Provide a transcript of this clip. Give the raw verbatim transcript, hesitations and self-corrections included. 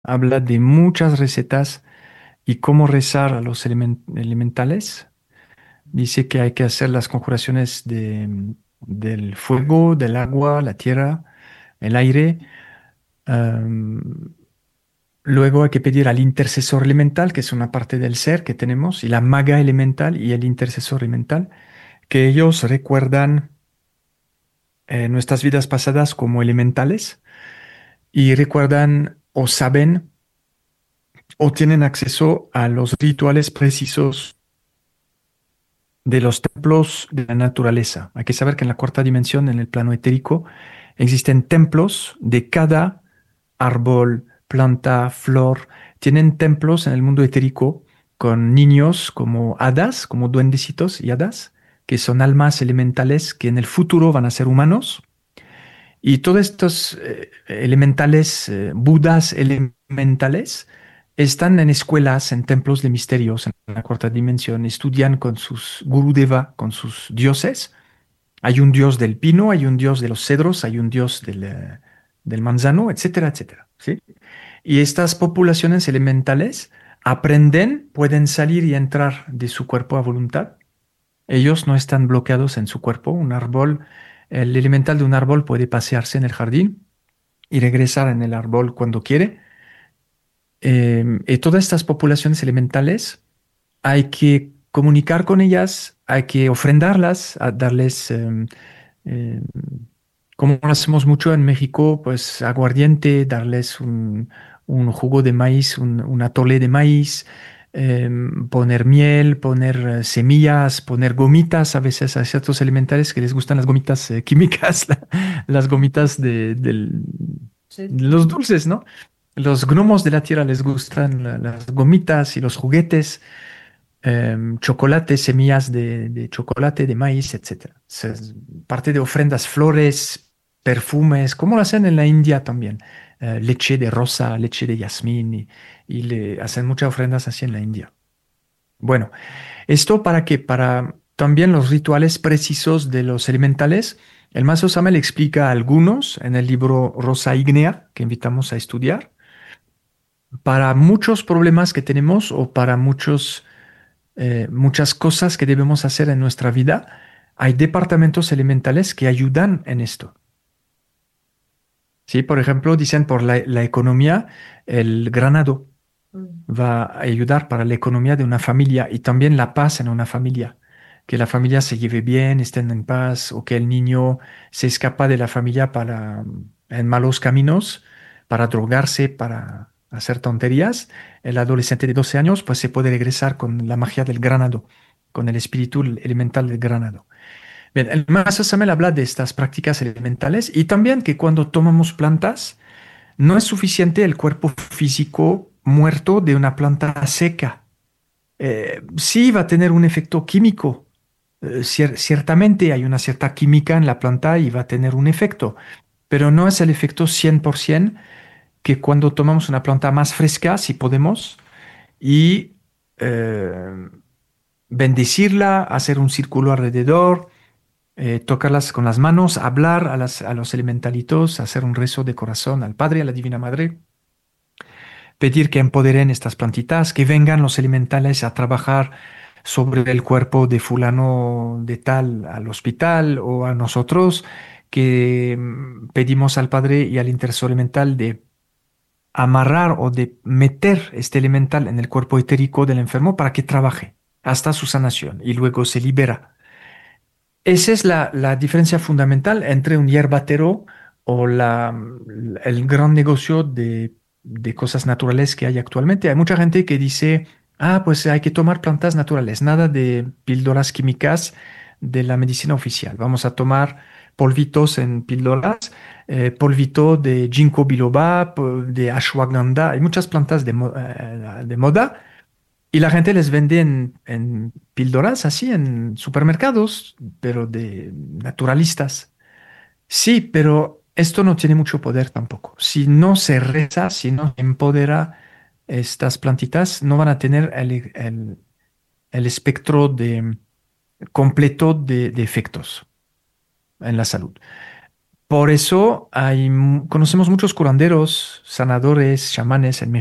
habla de muchas recetas y cómo rezar a los elemen- elementales. Dice que hay que hacer las conjuraciones de, del fuego, del agua, la tierra, el aire. Am, Luego hay que pedir al intercesor elemental, que es una parte del ser que tenemos, y la maga elemental y el intercesor elemental, que ellos recuerdan eh, nuestras vidas pasadas como elementales y recuerdan o saben o tienen acceso a los rituales precisos de los templos de la naturaleza. Hay que saber que en la cuarta dimensión, en el plano etérico, existen templos de cada árbol, planta, flor. Tienen templos en el mundo etérico con niños como hadas, como duendecitos y hadas, que son almas elementales que en el futuro van a ser humanos. Y todos estos eh, elementales, eh, budas elementales, están en escuelas, en templos de misterios en la cuarta dimensión, estudian con sus gurudeva, con sus dioses. Hay un dios del pino, hay un dios de los cedros, hay un dios del, eh, del manzano, etcétera, etcétera. ¿Sí? Y estas poblaciones elementales aprenden, pueden salir y entrar de su cuerpo a voluntad. Ellos no están bloqueados en su cuerpo. Un árbol, el elemental de un árbol puede pasearse en el jardín y regresar en el árbol cuando quiere. Eh, y todas estas poblaciones elementales hay que comunicar con ellas, hay que ofrendarlas, a darles, em, em, como lo hacemos mucho en México, pues aguardiente, darles un, un jugo de maíz, un, un atole de maíz, em, poner miel, poner eh, semillas, poner gomitas. A veces hay ciertos elementales que les gustan las gomitas eh, químicas, la- las gomitas de, del- Sí. de los dulces, ¿no? Los gnomos de la tierra les gustan la- las gomitas y los juguetes, em, chocolate, semillas de, de chocolate, de maíz, etcétera. Se- Es parte de ofrendas, flores, perfumes, como lo hacen en la India también. Eh, leche de rosa, leche de jazmín y, y le hacen muchas ofrendas así en la India. Bueno, esto para qué? Para también los rituales precisos de los elementales. El Mazo Sama le explica algunos en el libro Rosa Ígnea, que invitamos a estudiar. Para muchos problemas que tenemos o para muchos eh, muchas cosas que debemos hacer en nuestra vida, hay departamentos elementales que ayudan en esto. ¿Sí? Por ejemplo, dicen por la, la economía, el granado Mm. va a ayudar para la economía de una familia y también la paz en una familia. Que la familia se lleve bien, estén en paz, o que el niño se escapa de la familia para en malos caminos, para drogarse, para hacer tonterías. El adolescente de doce años pues se puede regresar con la magia del granado, con el espíritu elemental del granado. Bien, el Maestro Samel habla de estas prácticas elementales y también que cuando tomamos plantas, no es suficiente el cuerpo físico muerto de una planta seca. Eh, sí va a tener un efecto químico. Eh, cier- ciertamente hay una cierta química en la planta y va a tener un efecto, pero no es el efecto cien por ciento que cuando tomamos una planta más fresca, si podemos, y eh, bendecirla, hacer un círculo alrededor, eh, tocarlas con las manos, hablar a, las- a los elementalitos, hacer un rezo de corazón al Padre, a la Divina Madre, pedir que empoderen estas plantitas, que vengan los elementales a trabajar sobre el cuerpo de fulano de tal al hospital o a nosotros, que mm, pedimos al Padre y al intercesor elemental de amarrar o de meter este elemental en el cuerpo etérico del enfermo para que trabaje hasta su sanación y luego se libera. Esa es la, la diferencia fundamental entre un hierbatero o la, el gran negocio de, de cosas naturales que hay actualmente. Hay mucha gente que dice, ah, pues hay que tomar plantas naturales, nada de píldoras químicas de la medicina oficial. Vamos a tomar polvitos en píldoras, eh, polvito de ginkgo biloba, po- de ashwagandha. Hay muchas plantas de, mo- eh, de moda y la gente les vende en, en píldoras así en supermercados, pero de naturalistas. Sí, pero esto no tiene mucho poder tampoco. Si no se reza, si no se empodera estas plantitas, no van a tener el, el- el espectro de, completo de, de efectos en la salud. Por eso hay, mu- conocemos muchos curanderos, sanadores, chamanes en